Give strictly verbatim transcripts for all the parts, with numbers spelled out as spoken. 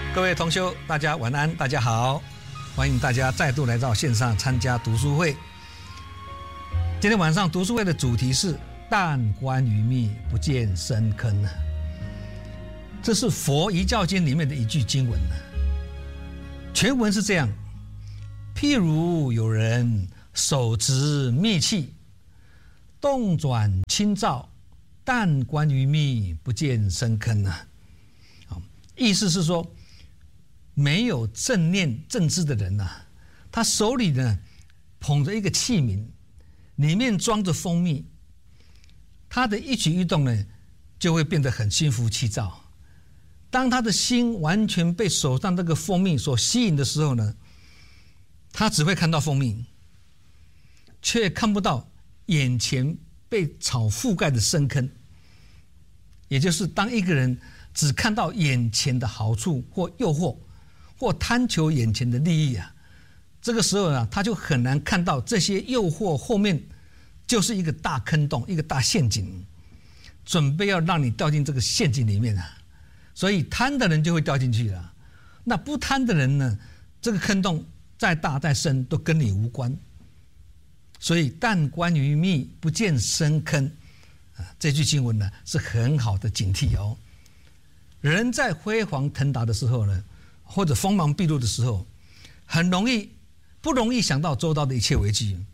各位同修，大家晚安，大家好，欢迎大家再度来到线上参加读书会。今天晚上读书会的主题是“但观于密，不见深坑”，这是佛遗教经里面的一句经文。全文是这样：譬如有人手执密器，动转轻照，但观于密，不见深坑啊。意思是说，没有正念正知的人啊，他手里呢捧着一个器皿，里面装着蜂蜜，他的一举一动呢就会变得很心浮气躁。当他的心完全被手上这个蜂蜜所吸引的时候呢，他只会看到蜂蜜，却看不到眼前被草覆盖的深坑。也就是当一个人只看到眼前的好处或诱惑，或贪求眼前的利益啊，这个时候啊，他就很难看到这些诱惑后面就是一个大坑洞，一个大陷阱，准备要让你掉进这个陷阱里面啊。所以贪的人就会掉进去了，那不贪的人呢，这个坑洞再大再深都跟你无关。所以但观于密，不见深坑啊，这句经文呢是很好的警惕哦。人在辉煌腾达的时候呢，或者锋芒毕露的时候，很容易不容易想到周遭的一切危机，因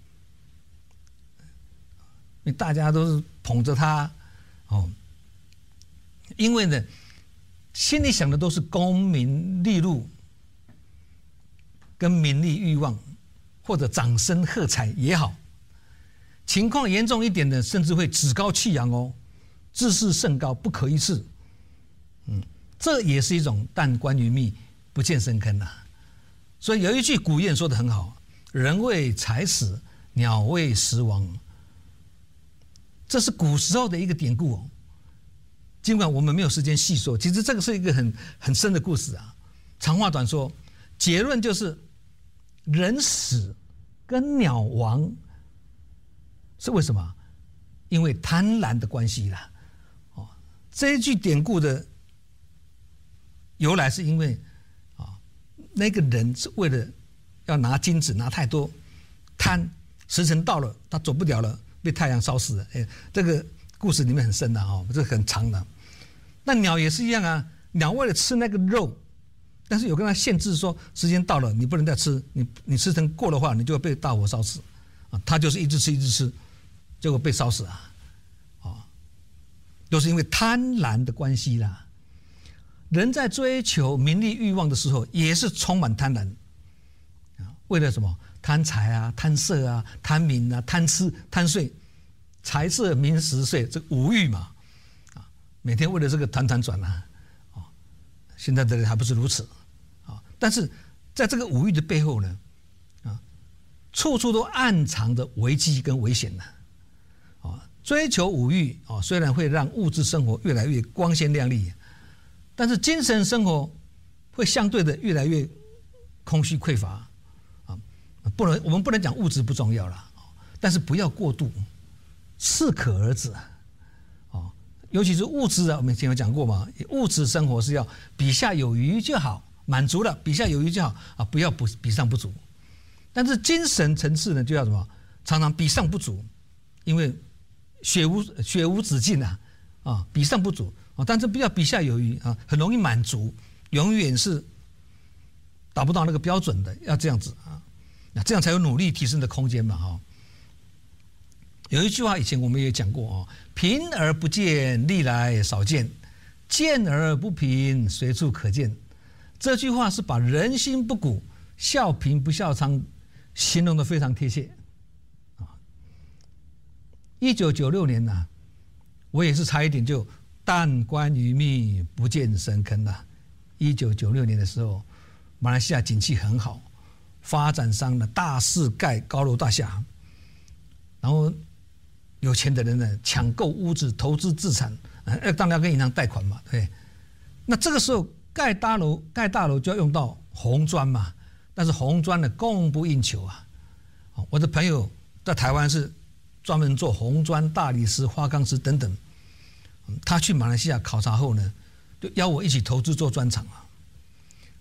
为大家都是捧着他哦，因为呢心里想的都是功名利禄跟名利欲望，或者掌声喝彩也好，情况严重一点的甚至会趾高气扬哦，自视甚高，不可一世。嗯，这也是一种但观于密，不见深坑啊。所以有一句古谚说得很好：人为财死，鸟为食亡。这是古时候的一个典故哦。尽管我们没有时间细说，其实这个是一个很很深的故事啊。长话短说，结论就是人死跟鸟亡是为什么？因为贪婪的关系啦。哦，这一句典故的由来是因为啊，那个人是为了要拿金子拿太多，贪，时辰到了他走不了了，被太阳烧死了。哎，这个故事里面很深的哦，这很长的。那鸟也是一样啊，鸟为了吃那个肉，但是有跟它限制说时间到了你不能再吃，你你时辰过的话你就会被大火烧死啊。它就是一直吃一直吃，结果被烧死啊，哦，都是因为贪婪的关系啦。人在追求名利欲望的时候也是充满贪婪啊，为了什么？贪财啊，贪色啊，贪名啊，贪吃贪睡，财色名食睡，这五欲嘛啊，每天为了这个团团转啊，哦，现在的人还不是如此啊。但是在这个五欲的背后呢，啊，处处都暗藏着危机跟危险呢。啊，追求五欲啊，虽然会让物质生活越来越光鲜亮丽，但是精神生活会相对的越来越空虚匮乏啊。不能，我们不能讲物质不重要了，但是不要过度，适可而止啊。哦，尤其是物质啊，我们以前有讲过嘛，物质生活是要比下有余就好，满足了比下有余就好啊，不要不比上不足。但是精神层次呢，就要什么？常常比上不足，因为血无血无止境啊，啊，比上不足。啊，但是不要比下有余啊，很容易满足，永远是达不到那个标准的，要这样子啊，那这样才有努力提升的空间嘛，哈。有一句话以前我们也讲过哦，贫而不见，历来少见；见而不贫，随处可见。这句话是把人心不古、笑贫不笑娼形容的非常贴切啊。一九九六年呢、啊，我也是差一点就。但观于密，不见深坑啊。一九九六年的时候，马来西亚景气很好，发展商呢大肆盖高楼大厦，然后有钱的人呢抢购屋子投资自产，呃，当然要跟银行贷款嘛，对。那这个时候盖大楼盖大楼就要用到红砖嘛，但是红砖呢供不应求啊。我的朋友在台湾是专门做红砖、大理石、花岗石等等。他去马来西亚考察后呢，就邀我一起投资做专场啊。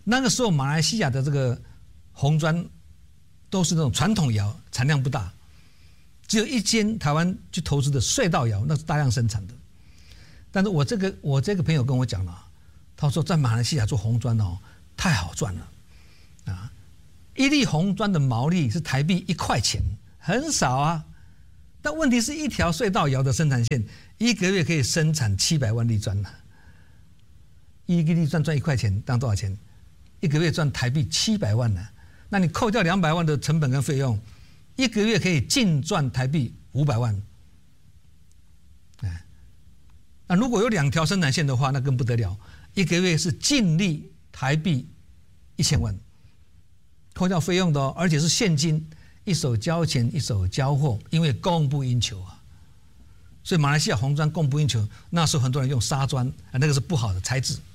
那个时候马来西亚的这个红砖都是那种传统窑，产量不大，只有一间台湾去投资的隧道窑，那是大量生产的。但是我这个我这个朋友跟我讲了，他说在马来西亚做红砖哦太好赚了啊，一粒红砖的毛利是台币一块钱，很少啊。但问题是一条隧道窑的生产线一个月可以生产七百万粒砖呢，一个粒砖赚一块钱，当多少钱？一个月赚台币七百万呢。那你扣掉两百万的成本跟费用，一个月可以净赚台币五百万。哎，那如果有两条生产线的话，那更不得了，一个月是净利台币一千万，扣掉费用的哦，而且是现金，一手交钱一手交货，因为供不应求啊。所以马来西亚红砖供不应求，那时候很多人用砂砖，那个是不好的材质。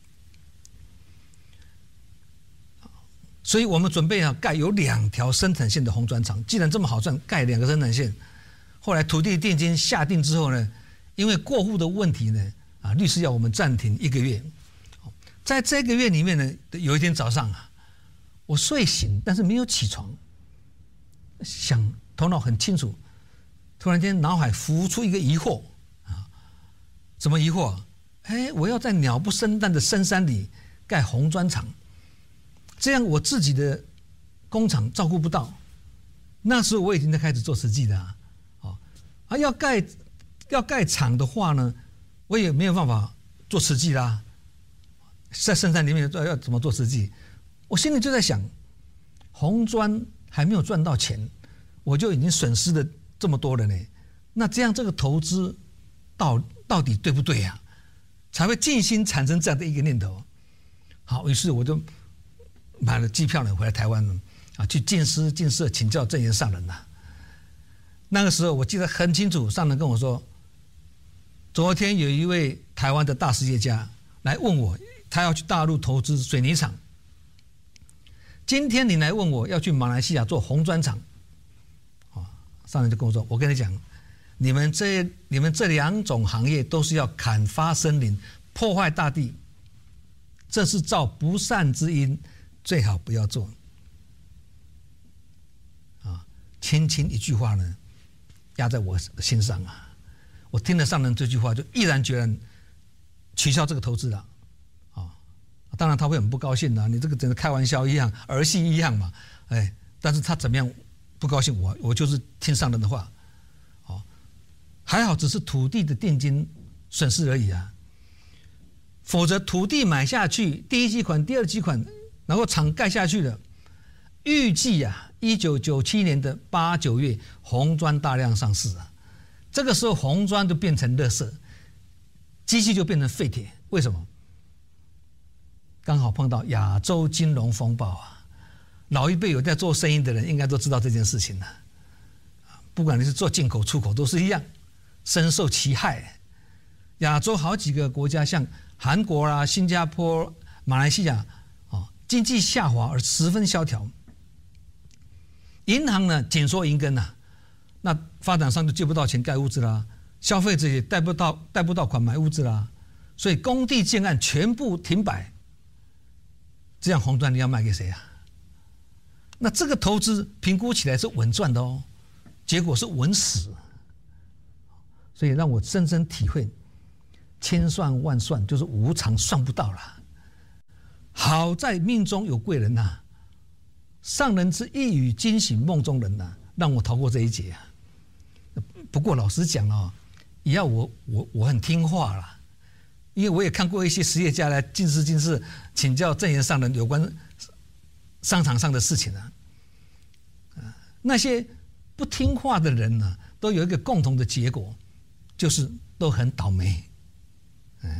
所以我们准备啊盖有两条生产线的红砖厂，既然这么好赚，盖两个生产线。后来土地定金下定之后呢，因为过户的问题呢，啊，律师要我们暂停一个月。在这个月里面呢，有一天早上啊，我睡醒，但是没有起床，想头脑很清楚，突然间脑海浮出一个疑惑啊，什么疑惑？哎，我要在鸟不生蛋的深山里盖红砖厂。这样我自己的工厂照顾不到，那时候我已经在开始做实际的啊，哦啊要盖要盖厂的话呢，我也没有办法做实际啦，在深山里面要怎么做实际？我心里就在想，红砖还没有赚到钱，我就已经损失了这么多了呢，那这样这个投资到到底对不对呀、啊？才会尽心产生这样的一个念头。好，于是我就买了机票呢，回来台湾啊，去进师进社请教证严上人呐。那个时候我记得很清楚，上人跟我说，昨天有一位台湾的大实业家来问我，他要去大陆投资水泥厂。今天你来问我要去马来西亚做红砖厂，啊，上人就跟我说，我跟你讲，你们这你们这两种行业都是要砍伐森林、破坏大地，这是造不善之因。最好不要做啊！轻轻一句话呢，压在我心上啊！我听了上人这句话，就毅然决然取消这个投资了啊！当然他会很不高兴啊，你这个真的开玩笑一样，儿戏一样嘛，哎，但是他怎么样不高兴我，我就是听上人的话，哦，还好只是土地的定金损失而已啊，否则土地买下去，第一期款、第二期款。然后厂盖下去了，预计啊，一九九七年的八九月，红砖大量上市啊，这个时候红砖就变成垃圾，机器就变成废铁。为什么？刚好碰到亚洲金融风暴啊！老一辈有在做生意的人，应该都知道这件事情了。不管你是做进口、出口，都是一样，深受其害。亚洲好几个国家，像韩国啦、新加坡、马来西亚。经济下滑而十分萧条，银行呢紧缩银根呐、啊，那发展商就借不到钱盖屋子啦，消费者也贷不到贷不到款买屋子啦，所以工地建案全部停摆。这样红砖你要卖给谁啊？那这个投资评估起来是稳赚的哦，结果是稳死。所以让我深深体会，千算万算就是无常算不到了。好在命中有贵人呐、啊，上人之一语惊醒梦中人呐、啊，让我逃过这一劫啊。不过老实讲哦，也要我我我很听话啦，因为我也看过一些实业家来进士进士请教证严上人有关商场上的事情啊。那些不听话的人呢、啊，都有一个共同的结果，就是都很倒霉，嗯。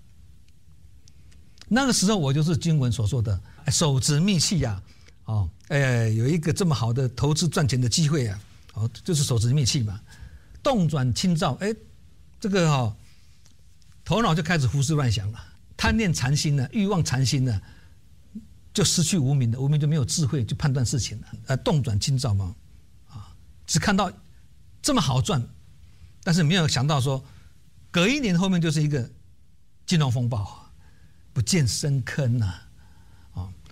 那个时候我就是经文所说的手执密器呀、啊，哦，哎，有一个这么好的投资赚钱的机会啊，哦，就是手执密器嘛，动转轻躁，哎，这个哈、哦，头脑就开始胡思乱想了，贪念缠心了，欲望缠心了，就失去无明了，无明就没有智慧去判断事情了，呃，动转轻躁嘛，啊，只看到这么好赚，但是没有想到说，隔一年后面就是一个金融风暴。不见深坑呐、啊，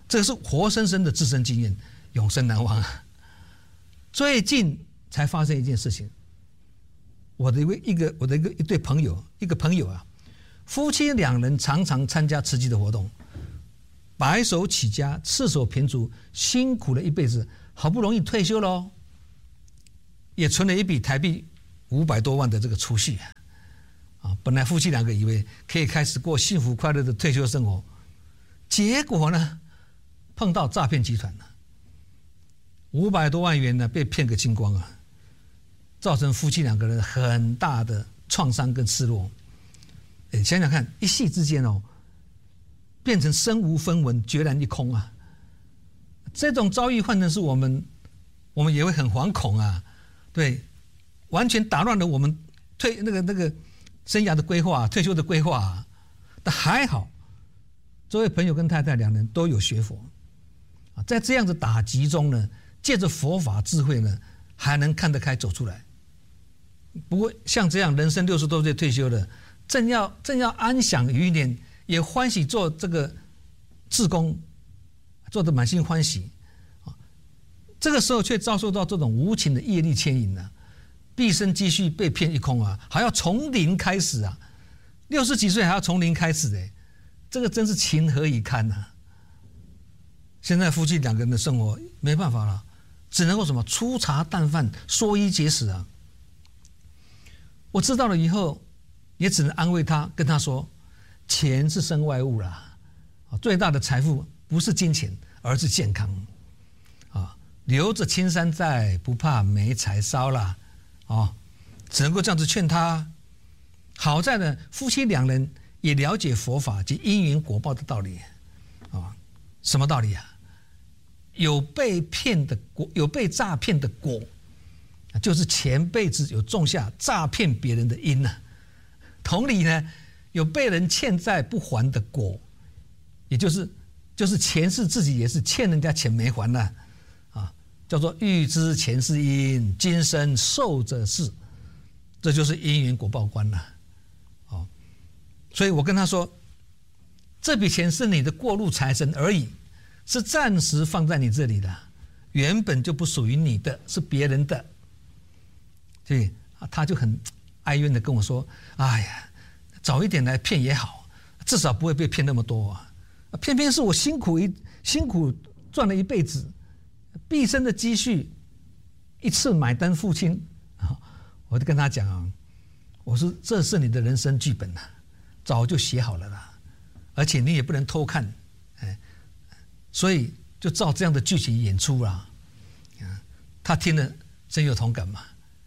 这个是活生生的自身经验，永生难忘啊。最近才发生一件事情，我的一位一个我的一个一对朋友，一个朋友啊，夫妻两人常常参加慈济的活动，白手起家，赤手偏足，辛苦了一辈子，好不容易退休喽，也存了一笔台币五百多万的这个储蓄啊。本来夫妻两个以为可以开始过幸福快乐的退休生活，结果呢，碰到诈骗集团了，五百多万元呢被骗个精光啊，造成夫妻两个人很大的创伤跟失落。哎，想想看，一夕之间哦，变成身无分文，决然一空啊！这种遭遇换成是我们，我们也会很惶恐啊，对，完全打乱了我们退那个那个生涯的规划、退休的规划啊。但还好，这位朋友跟太太两人都有学佛啊，在这样的打击中呢，借着佛法智慧呢，还能看得开走出来。不过像这样人生六十多岁退休的，正要正要安享余年，也欢喜做这个志工，做得满心欢喜啊，这个时候却遭受到这种无情的业力牵引啊，毕生积蓄被骗一空啊，还要从零开始啊，六十几岁还要从零开始哎，这个真是情何以堪啊！现在夫妻两个人的生活没办法了，只能够什么粗茶淡饭，说衣节食啊。我知道了以后，也只能安慰他，跟他说，钱是身外物啦，最大的财富不是金钱，而是健康啊！留着青山在，不怕没柴烧啦，啊，只能够这样子劝他。好在呢，夫妻两人也了解佛法及因缘果报的道理啊。什么道理啊？有被骗的果，有被诈骗的果，就是前辈子有种下诈骗别人的因啊。同理呢，有被人欠债不还的果，也就是就是前世自己也是欠人家钱没还了啊，叫做欲知前世因，今生受者是，这就是因缘果报观了。哦，所以我跟他说，这笔钱是你的过路财神而已，是暂时放在你这里的，原本就不属于你的，是别人的。所以他就很哀怨的跟我说：“哎呀，早一点来骗也好，至少不会被骗那么多啊！偏偏是我辛苦一辛苦赚了一辈子，毕生的积蓄，一次买单付清啊！”我就跟他讲啊，我说这是你的人生剧本啊，早就写好了啦，而且你也不能偷看，哎，所以就照这样的剧情演出啦。啊，他听了真有同感嘛。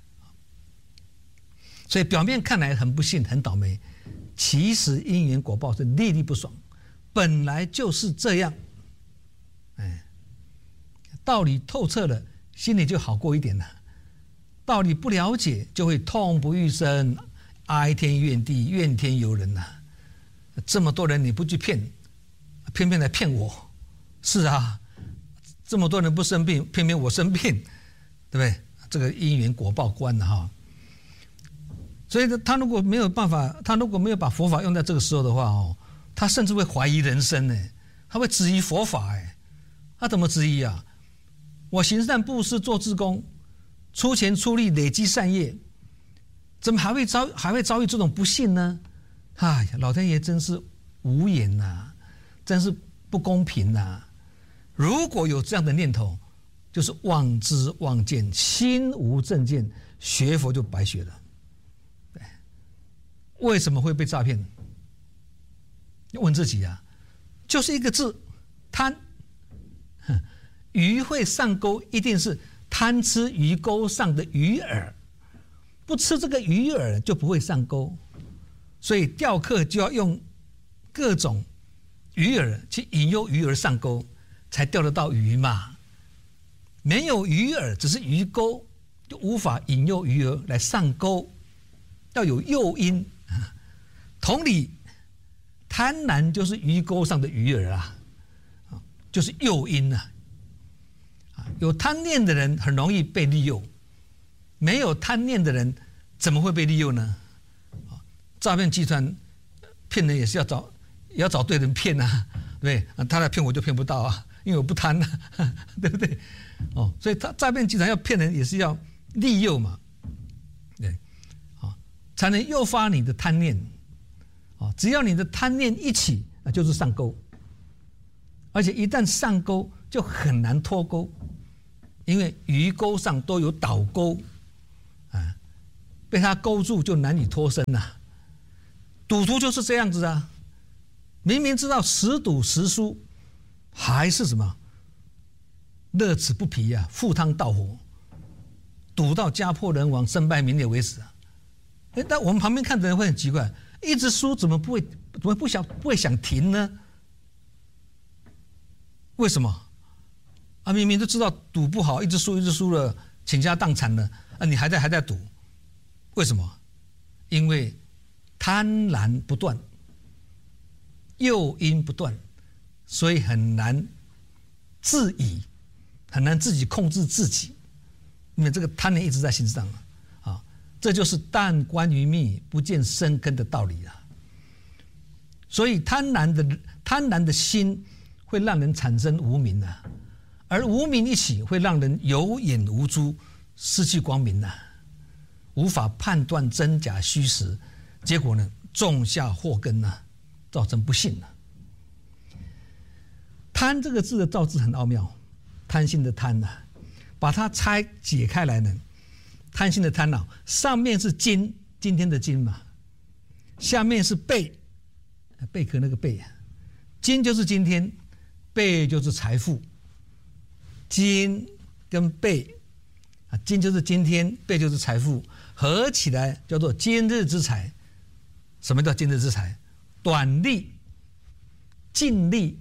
所以表面看来很不幸、很倒霉，其实因缘果报是历历不爽，本来就是这样。哎，道理透彻了，心里就好过一点了；道理不了解，就会痛不欲生，哀天怨地，怨天尤人呐、啊。这么多人你不去骗，偏偏来骗我，是啊，这么多人不生病，偏偏我生病，对不对？这个因缘果报观了哈。所以他如果没有办法，他如果没有把佛法用在这个时候的话哦，他甚至会怀疑人生呢，他会质疑佛法哎，他怎么质疑啊？我行善布施做志工，出钱出力累积善业，怎么还会遭还会遭遇这种不幸呢？哎呀，老天爷真是无言呐、啊，真是不公平呐、啊！如果有这样的念头，就是妄知妄见，心无正见，学佛就白学了。为什么会被诈骗？问自己啊，就是一个字，贪。鱼会上钩，一定是贪吃鱼钩上的鱼饵，不吃这个鱼饵就不会上钩。所以钓客就要用各种鱼饵去引诱鱼儿上钩，才钓得到鱼嘛。没有鱼饵，只是鱼钩，就无法引诱鱼儿来上钩，要有诱因。同理，贪婪就是鱼钩上的鱼饵啊，就是诱因啊。有贪念的人很容易被利诱，没有贪念的人怎么会被利诱呢？诈骗集团骗人也是要找，也要找对人骗啊，对不对？他来骗我就骗不到啊， 因为我不贪呐、啊，对不对？哦，所以他诈骗集团要骗人也是要利诱嘛，对，啊，才能诱发你的贪念，啊，只要你的贪念一起，那就是上钩，而且一旦上钩就很难脱钩，因为鱼钩上都有倒钩，啊，被他勾住就难以脱身呐。赌徒就是这样子啊，明明知道十赌十输，还是什么乐此不疲啊，赴汤蹈火，赌到家破人亡、身败名裂为止啊！哎，但我们旁边看的人会很奇怪，一直输怎么不会怎么不想不会想停呢？为什么？啊，明明都知道赌不好，一直输一直输了，倾家荡产了，啊，你还在还在赌，为什么？因为贪婪不断，诱因不断，所以很难自已，很难自己控制自己，因为这个贪念一直在心上啊，这就是但观于密，不见深根的道理啊。所以贪婪的贪婪的心会让人产生无明啊，而无明一起会让人有眼无珠，失去光明啊，无法判断真假虚实。结果呢，种下祸根呐、啊，造成不幸呐、啊。贪这个字的造字很奥妙，贪心的贪呐、啊，把它拆解开来呢，贪心的贪恼，上面是今，今天的今嘛，下面是贝，贝壳那个贝啊，今就是今天，贝就是财富，今跟贝啊，今就是今天，贝就是财富，合起来叫做今日之财。什么叫今日之财？短利、近利、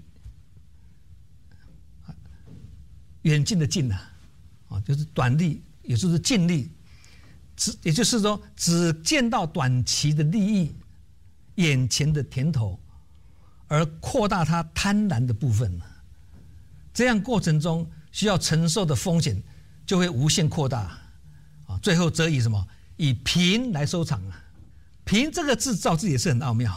远近的近呐、啊，啊，就是短利，也就是近利，只也就是说，只见到短期的利益、眼前的甜头，而扩大它贪婪的部分。这样过程中需要承受的风险就会无限扩大，啊，最后则以什么？以贫来收场啊！贫这个字造字也是很奥妙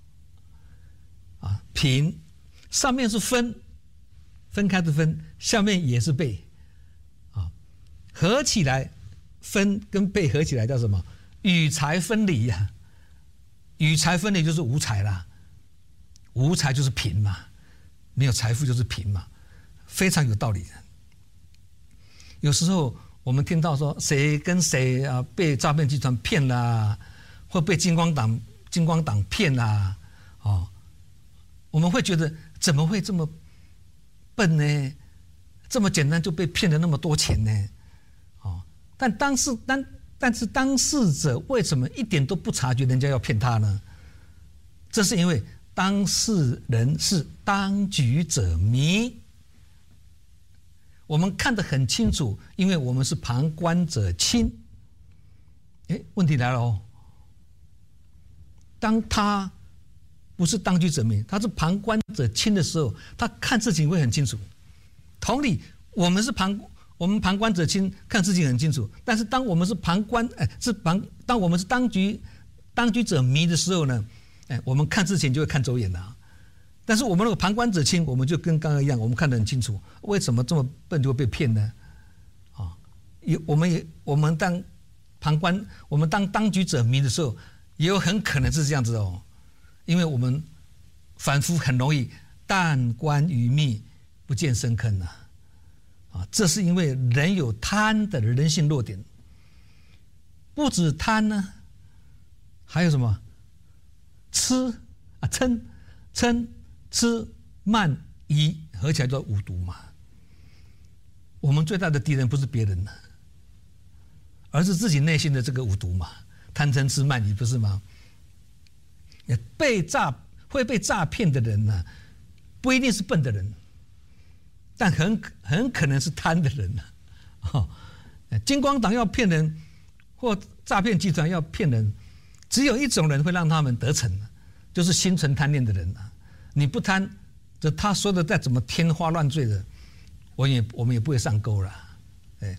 啊，贫上面是分，分开的分，下面也是贝啊，合起来分跟贝合起来叫什么？与财分离呀、啊，与财分离就是无财啦，无财就是贫嘛，没有财富就是贫嘛，非常有道理的。有时候我们听到说谁跟谁啊被诈骗集团骗啦，或被金光党金光党骗啦，哦，我们会觉得怎么会这么笨呢？这么简单就被骗了那么多钱呢？哦，但当事但但是当事者为什么一点都不察觉人家要骗他呢？这是因为当事人是当局者迷。我们看得很清楚，因为我们是旁观者清。哎，问题来了哦。当他不是当局者迷，他是旁观者清的时候，他看事情会很清楚。同理，我们是旁我们旁观者清，看事情很清楚。但是当我们是旁观，哎，是旁当我们是当局当局者迷的时候呢，哎，我们看事情就会看走眼了、啊。但是我们那个旁观者清，我们就跟刚刚一样，我们看得很清楚，为什么这么笨就会被骗呢？啊，也我们也我们当旁观，我们当当局者迷的时候，也有很可能是这样子哦，因为我们反复很容易但观于密，不见深坑呐，啊，这是因为人有贪的人性弱点，不止贪呢，还有什么？吃啊，嗔，嗔。吃慢疑合起来叫五毒嘛。我们最大的敌人不是别人呢，而是自己内心的这个五毒嘛，贪嗔痴慢疑，不是吗？被诈会被诈骗的人呢、啊，不一定是笨的人，但很很可能是贪的人呢、啊。哦，金光党要骗人，或诈骗集团要骗人，只有一种人会让他们得逞，就是心存贪念的人啊。你不贪，这他说的再怎么天花乱坠的，我也我们也不会上钩了。哎，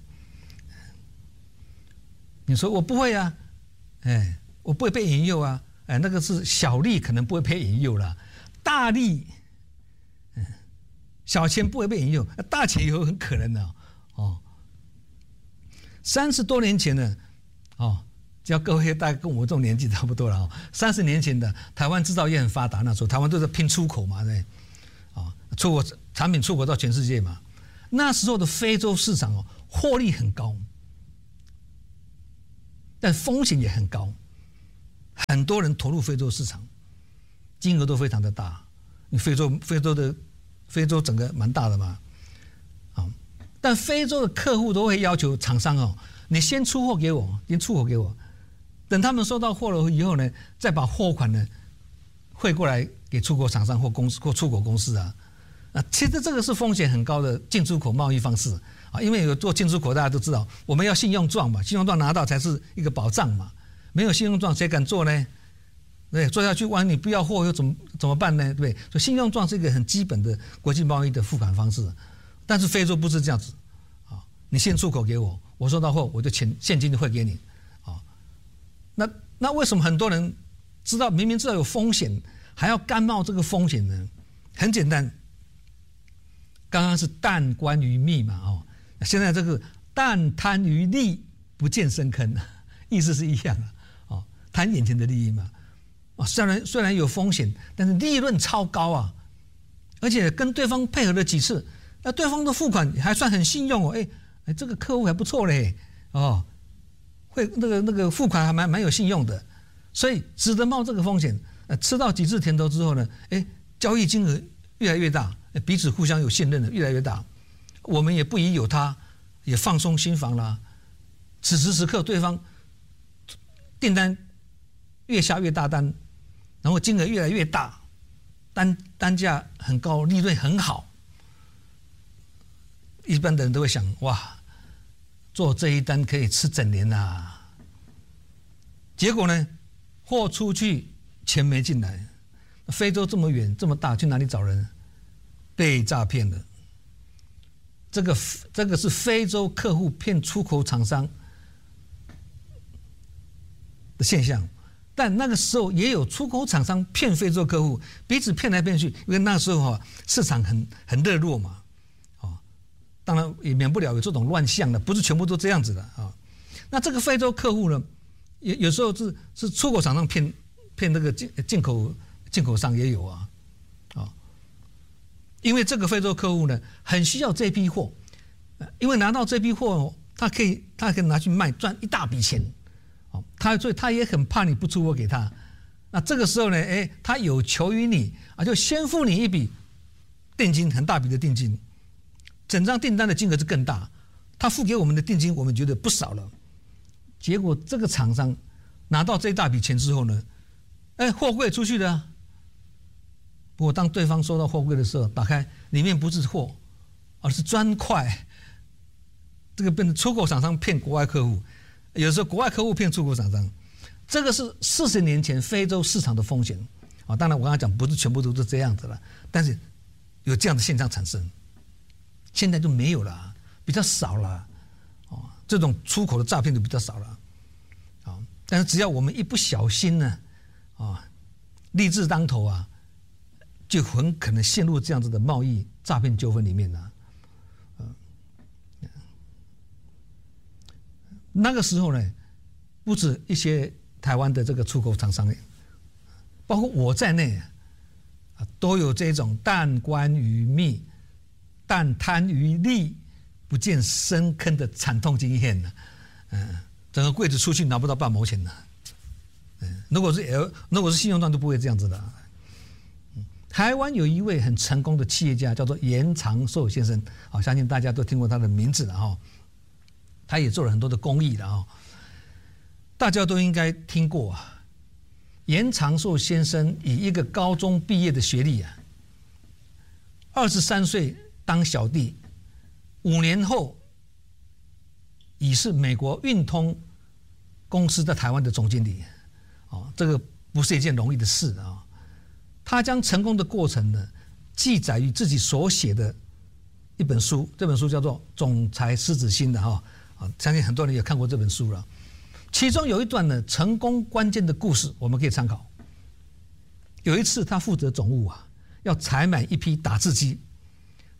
你说我不会啊，哎，我不会被引诱啊，哎，那个是小利可能不会被引诱了，大利，嗯， 小钱不会被引诱，大钱有很可能的哦。三十多年前呢，哦，只要各位大概跟我这种年纪差不多了哦。三十年前的台湾制造业很发达，那时候台湾都在拼出口嘛，对，啊，出口产品出口到全世界嘛。那时候的非洲市场哦，获利很高，但风险也很高，很多人投入非洲市场，金额都非常的大。你非洲非洲的非洲整个蛮大的嘛，啊，但非洲的客户都会要求厂商哦，你先出货给我，先出口给我，等他们收到货了以后呢，再把货款呢汇过来给出口厂商或公司或出口公司啊。啊，其实这个是风险很高的进出口贸易方式啊，因为有做进出口，大家都知道，我们要信用状嘛，信用状拿到才是一个保障嘛，没有信用状谁敢做呢？对，做下去，万一你不要货又怎么怎么办呢？对不对？所以信用状是一个很基本的国际贸易的付款方式，但是非洲不是这样子啊，你先出口给我，我收到货我就钱现金就汇给你啊。那那为什么很多人知道明明知道有风险，还要甘冒这个风险呢？很简单。刚刚是但观于密嘛，哦，现在这个但贪于利，不见深坑，意思是一样的，哦，贪眼前的利益嘛，哦，虽然虽然有风险，但是利润超高啊，而且跟对方配合了几次，那对方的付款还算很信用哦，哎哎，这个客户还不错嘞，哦，会那个那个付款还蛮蛮有信用的，所以值得冒这个风险，呃，吃到几次甜头之后呢，哎，交易金额越来越大。彼此互相有信任的越来越大，我们也不疑有他，也放松心防啦。此时此刻，对方订单越下越大单，然后金额越来越大，单单价很高，利润很好。一般的人都会想：哇，做这一单可以吃整年啊！结果呢，货出去，钱没进来。非洲这么远这么大，去哪里找人？被诈骗了，这个这个是非洲客户骗出口厂商的现象，但那个时候也有出口厂商骗非洲客户，彼此骗来骗去，因为那时候哈市场很很热络嘛，啊，当然也免不了有这种乱象的，不是全部都这样子的啊。那这个非洲客户呢，有有时候是是出口厂商骗骗那个进进口进口商也有啊。因为这个非洲客户呢，很需要这批货，因为拿到这批货，他可以他可以拿去卖，赚一大笔钱，哦，他所以他也很怕你不出货给他，那这个时候呢，哎，他有求于你啊，就先付你一笔定金，很大笔的定金，整张订单的金额是更大，他付给我们的定金我们觉得不少了，结果这个厂商拿到这一大笔钱之后呢，哎，货柜出去了啊。不过，当对方收到货柜的时候，打开里面不是货，而是砖块。这个变成出口厂商骗国外客户，有时候国外客户骗出口厂商。这个是四十年前非洲市场的风险啊。当然，我刚才讲不是全部都是这样子了，但是有这样的现象产生。现在就没有了，比较少了。哦，这种出口的诈骗就比较少了。啊，但是只要我们一不小心呢，啊，利字当头啊。就很可能陷入这样子的贸易诈骗纠纷里面呢、啊。那个时候呢，不止一些台湾的这个出口厂商，包括我在内啊，都有这种但观于密，但贪于利，不见深坑的惨痛经验呢。嗯，整个柜子出去拿不到半毛钱呢。嗯，如果是 L， 如果是信用状就不会这样子的。台湾有一位很成功的企业家，叫做严长寿先生，好，相信大家都听过他的名字了哈。他也做了很多的公益的哈，大家都应该听过啊。严长寿先生以一个高中毕业的学历啊，二十三岁当小弟，五年后已是美国运通公司在台湾的总经理，哦，这个不是一件容易的事啊。他将成功的过程呢，记载于自己所写的一本书，这本书叫做《总裁狮子心》的哈，啊，相信很多人也看过这本书了。其中有一段呢，成功关键的故事，我们可以参考。有一次，他负责总务啊，要采买一批打字机，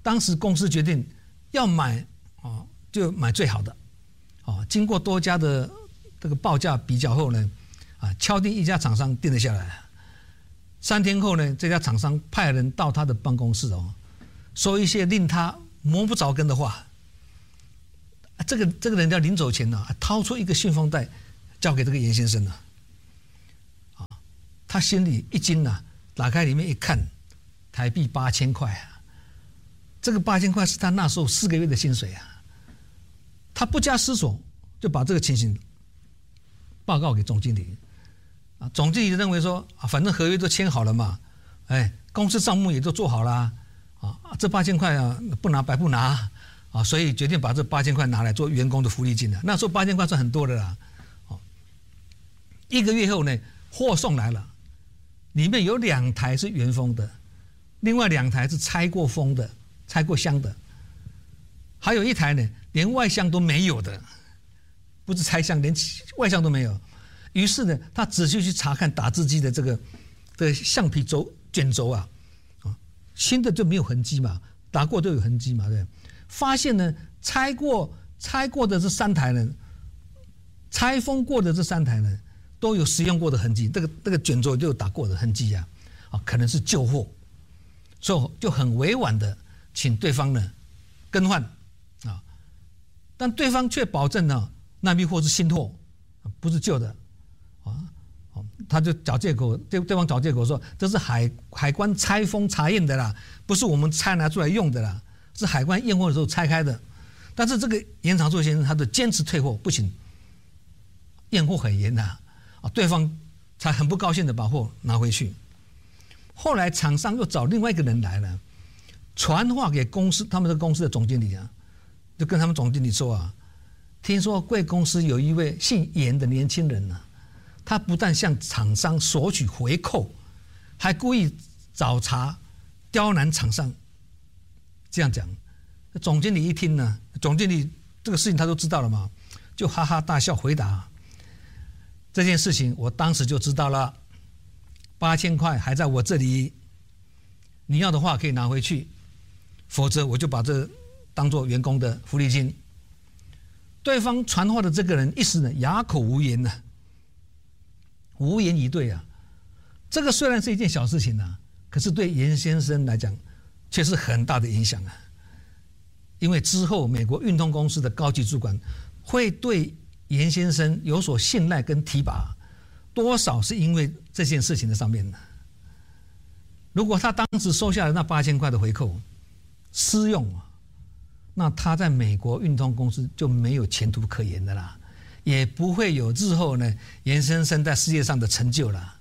当时公司决定要买啊，就买最好的啊。经过多家的这个报价比较后呢，啊，敲定一家厂商定了下来。三天后呢，这家厂商派人到他的办公室哦，说一些令他摸不着根的话。这个这个人要临走前呢、啊，掏出一个信封袋，交给这个严先生了。啊，他心里一惊啊，打开里面一看，台币八千块啊！这个八千块是他那时候四个月的薪水啊！他不加思索就把这个情形报告给总经理。啊，总经理认为说啊，反正合约都签好了嘛，哎，公司账目也都做好了，啊，这八千块啊不拿白不拿。啊，所以决定把这八千块拿来做员工的福利金了。那时候八千块算很多的啦。哦，一个月后呢，货送来了，里面有两台是原封的，另外两台是拆过封的、拆过箱的，还有一台呢，连外箱都没有的，不是拆箱，连外箱都没有。于是呢，他仔细去查看打字机的这个这个橡皮轴卷轴啊，啊，新的就没有痕迹嘛，打过都有痕迹嘛，对。发现呢，拆过拆过的这三台呢，拆封过的这三台呢，都有使用过的痕迹。这个这个卷轴就有打过的痕迹啊，啊，可能是旧货，所以就很委婉的请对方呢更换啊，但对方却保证呢那批货是新货，不是旧的啊，他就找借口，对对方找借口说这是海海关拆封查验的啦，不是我们拆拿出来用的啦。是海关验货的时候拆开的，但是这个严长寿先生他的坚持退货不行，验货很严呐，啊，对方才很不高兴的把货拿回去。后来厂商又找另外一个人来了，传话给公司他们的公司的总经理啊，就跟他们总经理说啊，听说贵公司有一位姓严的年轻人呢、啊，他不但向厂商索取回扣，还故意找茬刁难厂商。这样讲，总经理一听呢，总经理这个事情他都知道了嘛，就哈哈大笑回答：这件事情我当时就知道了，八千块还在我这里，你要的话可以拿回去，否则我就把这当做员工的福利金。对方传话的这个人一时呢哑口无言呢，无言以对啊。这个虽然是一件小事情啊，可是对严先生来讲，却是很大的影响啊！因为之后美国运通公司的高级主管会对严先生有所信赖跟提拔，多少是因为这件事情的上面的。如果他当时收下了那八千块的回扣，私用啊，那他在美国运通公司就没有前途可言的啦，也不会有日后呢严先生在事业上的成就了。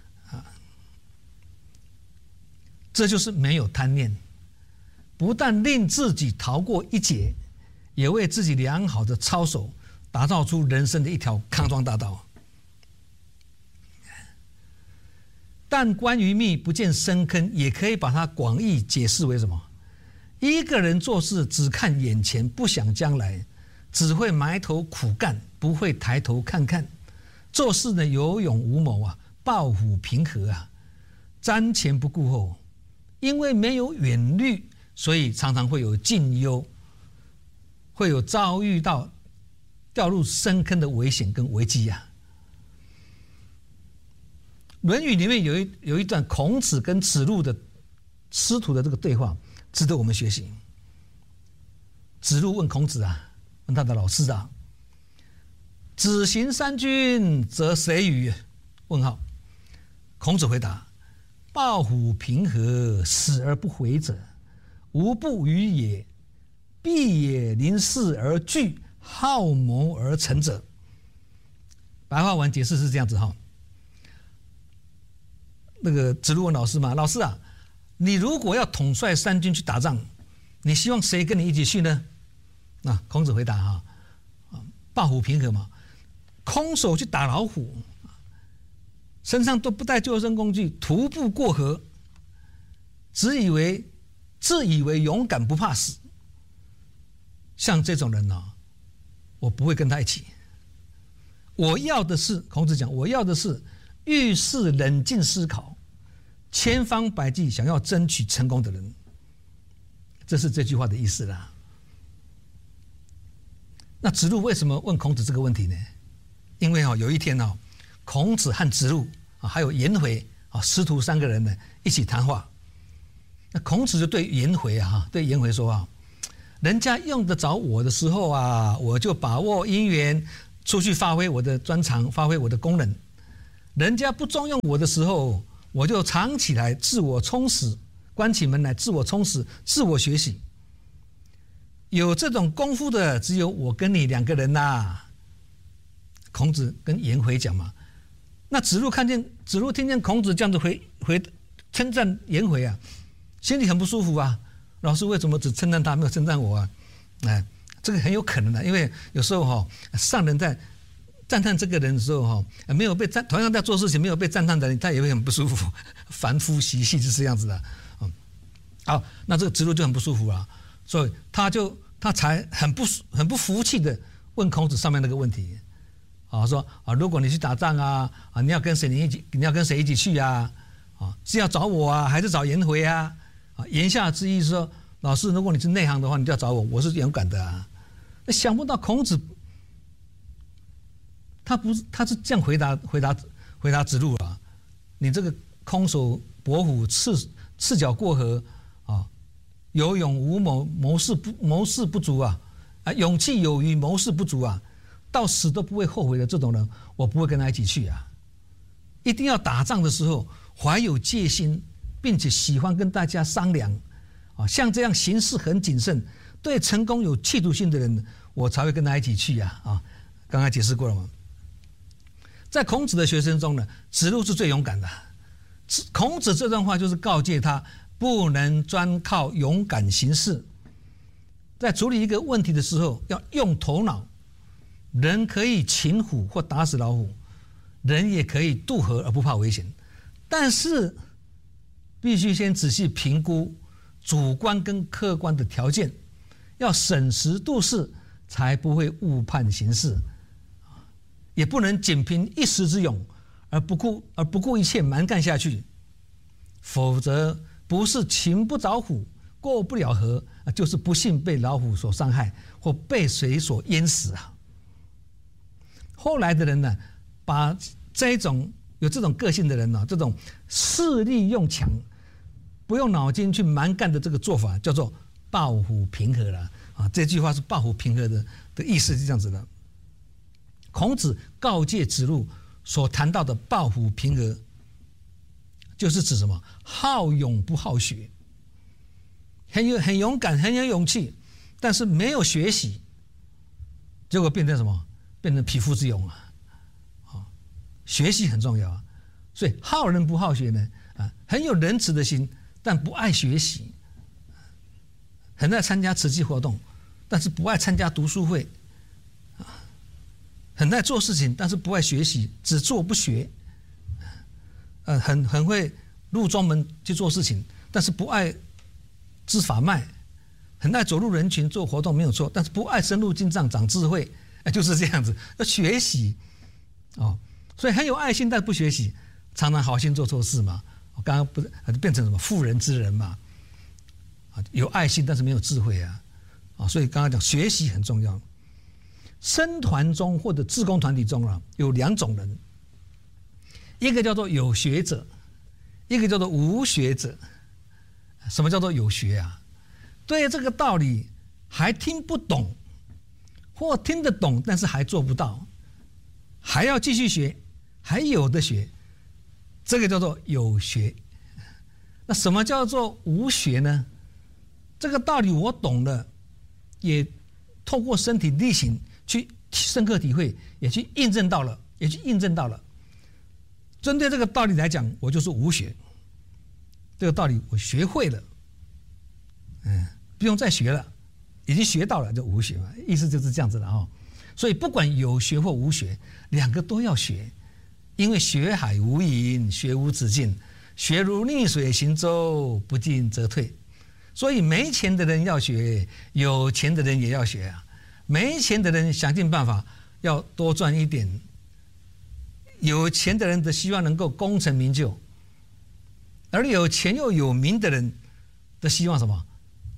这就是没有贪念，不但令自己逃过一劫，也为自己良好的操守打造出人生的一条康庄大道。但关于密不见深坑，也可以把它广义解释为什么？一个人做事只看眼前，不想将来，只会埋头苦干，不会抬头看看。做事呢有勇无谋啊，抱虎平和啊，瞻前不顾后。因为没有远虑，所以常常会有近忧，会有遭遇到掉入深坑的危险跟危机啊。《论语》里面有一有一段孔子跟子路的师徒的这个对话，值得我们学习。子路问孔子啊，问他的老师啊，子行三军，则谁与？问号。孔子回答：抱虎平和，死而不悔者，无不与也；必也临事而惧，好谋而成者。白话文解释是这样子哈。那个子路问老师嘛，老师啊，你如果要统帅三军去打仗，你希望谁跟你一起去呢？那、啊、孔子回答哈，抱虎平和嘛，空手去打老虎。身上都不带救生工具，徒步过河，只以为自以为勇敢不怕死。像这种人呢、啊，我不会跟他一起。我要的是，孔子讲，我要的是遇事冷静思考，千方百计想要争取成功的人。 这是这句话的意思啦。那子路为什么问孔子这个问题呢？因为哦，有一天哦，孔子和子路啊，还有颜回啊，师徒三个人呢一起谈话。那孔子就对颜回啊，对颜回说啊，人家用得着我的时候啊，我就把握因缘出去发挥我的专长，发挥我的功能；人家不重用我的时候，我就藏起来自我充实，关起门来自我充实，自我学习。有这种功夫的只有我跟你两个人呐、啊。孔子跟颜回讲嘛，那子路看见子路听见孔子这样子回回称赞颜回啊，心里很不舒服啊。老师为什么只称赞他，没有称赞我啊？哎，这个很有可能的，因为有时候哈、哦，上人在赞叹这个人的时候哈、哦，没有被赞，同样在做事情没有被赞叹的人，他也会很不舒服。凡夫习气是这样子的。嗯，好，那这个子路就很不舒服啊。所以他就他才很不很不服气的问孔子上面那个问题，啊说啊，如果你去打仗啊啊，你要跟谁你一起你要跟谁一起去啊？啊，是要找我啊，还是找颜回啊？啊，言下之意是说，老师，如果你是内行的话，你就要找我，我是勇敢的啊。那想不到孔子，他不是他是这样回答回答回答子路啊，你这个空手搏虎赤赤脚过河啊。有勇无谋，谋事不谋事不足啊！啊，勇气有余，谋事不足啊！到死都不会后悔的这种人，我不会跟他一起去啊！一定要打仗的时候怀有戒心，并且喜欢跟大家商量啊，像这样行事很谨慎，对成功有企图心的人，我才会跟他一起去啊！啊，刚才解释过了嘛。在孔子的学生中呢，子路是最勇敢的。孔子这段话就是告诫他，不能专靠勇敢行事，在处理一个问题的时候要用头脑。人可以擒虎或打死老虎，人也可以渡河而不怕危险，但是必须先仔细评估主观跟客观的条件，要审时度势，才不会误判形势。也不能仅凭一时之勇而不顾而不顾一切蛮干下去，否则不是擒不着虎过不了河，就是不幸被老虎所伤害或被水所淹死啊。后来的人呢，把这种有这种个性的人呢，这种势力用强不用脑筋去蛮干的这个做法，叫做抱虎平和了啊。这句话是抱虎平和的的意思是这样子的。孔子告诫子路所谈到的抱虎平和，就是指什么？好勇不好学，很有很勇敢，很有勇气，但是没有学习，结果变成什么？变成匹夫之勇啊！啊，学习很重要啊。所以好人不好学呢，啊，很有仁慈的心，但不爱学习，很爱参加慈济活动，但是不爱参加读书会，啊，很爱做事情，但是不爱学习，只做不学，呃，很很会入庄门去做事情，但是不爱知法脉，很爱走入人群做活动没有错，但是不爱深入经藏长智慧，哎，就是这样子，要学习，哦，所以很有爱心，但不学习，常常好心做错事嘛。我刚刚不是变成什么妇人之仁嘛？啊，有爱心但是没有智慧啊，啊，所以刚刚讲学习很重要。僧团中或者志工团体中啊，有两种人，一个叫做有学者，一个叫做无学者。什么叫做有学啊？对这个道理还听不懂，或听得懂但是还做不到，还要继续学，还有的学，这个叫做有学。那什么叫做无学呢？这个道理我懂了，也透过身体力行去深刻体会，也去印证到了，也去印证到了。针对这个道理来讲，我就是无学。这个道理我学会了，嗯，不用再学了，已经学到了就无学嘛，意思就是这样子的哈。所以不管有学或无学，两个都要学，因为学海无垠，学无止境，学如逆水行舟，不进则退。所以没钱的人要学，有钱的人也要学啊。没钱的人想尽办法要多赚一点，有钱的人的希望能够功成名就，而有钱又有名的人的希望什么？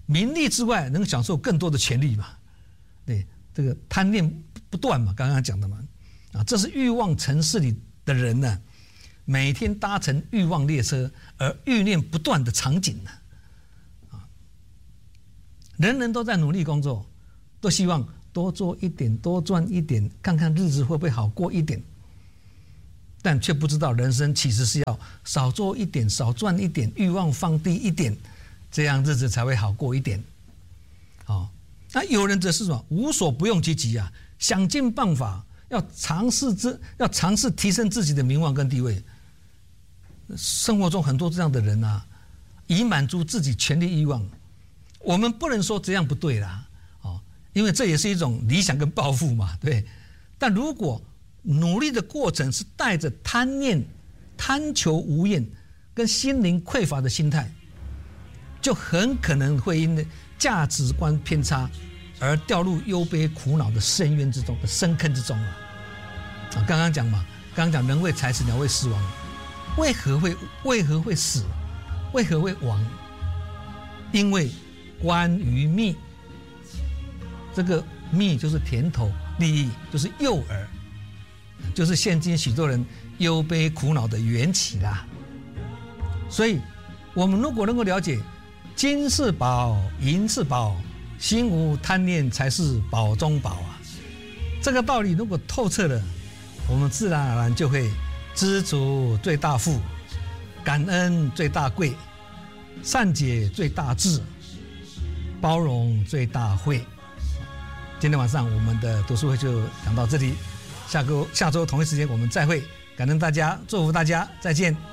名利之外，能享受更多的权利嘛？对，这个贪念不断嘛，刚刚讲的嘛，啊，这是欲望城市里的人呢，每天搭乘欲望列车而欲念不断的场景呢，啊，人人都在努力工作，都希望多做一点，多赚一点，看看日子会不会好过一点。但却不知道人生其实是要少做一点，少赚一点，欲望放低一点，这样日子才会好过一点。哦，那有人则是什么？无所不用其极啊，想尽办法要尝试之，要尝试提升自己的名望跟地位。生活中很多这样的人啊，以满足自己权力欲望。我们不能说这样不对啦，哦，因为这也是一种理想跟抱负嘛，对。但如果努力的过程是带着贪念、贪求无厌跟心灵匮乏的心态，就很可能会因价值观偏差而掉入忧悲苦恼的深渊之中的深坑之中了。啊，刚刚讲嘛，刚刚讲人为财死，鸟为食亡，为何会为何会死？为何会亡？因为关于蜜，这个蜜就是甜头，利益就是诱饵。就是现今许多人忧悲苦恼的缘起啦。所以我们如果能够了解金是宝，银是宝，心无贪念才是宝中宝啊，这个道理如果透彻了，我们自然而然就会知足最大富，感恩最大贵，善解最大智，包容最大慧。今天晚上我们的读书会就讲到这里，下周下周同一时间我们再会，感恩大家，祝福大家，再见。